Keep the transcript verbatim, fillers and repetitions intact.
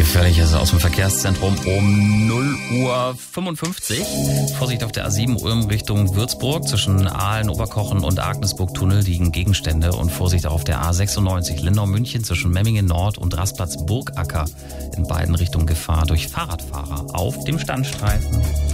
Gefährliches aus dem Verkehrszentrum um null Uhr fünfundfünfzig. Vorsicht auf der A sieben Ulm Richtung Würzburg. Zwischen Aalen, Oberkochen und Agnesburg-Tunnel liegen Gegenstände. Und Vorsicht auch auf der A sechsundneunzig Lindau-München zwischen Memmingen Nord und Rastplatz Burgacker. In beiden Richtungen Gefahr durch Fahrradfahrer auf dem Standstreifen.